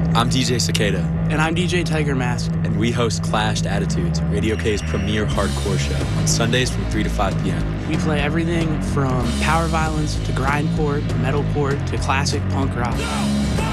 I'm DJ Cicada. And I'm DJ Tiger Mask. And we host Clashed Attitudes, Radio K's premier hardcore show, on Sundays from 3 to 5 p.m. We play everything from power violence to grindcore, metalcore to classic punk rock.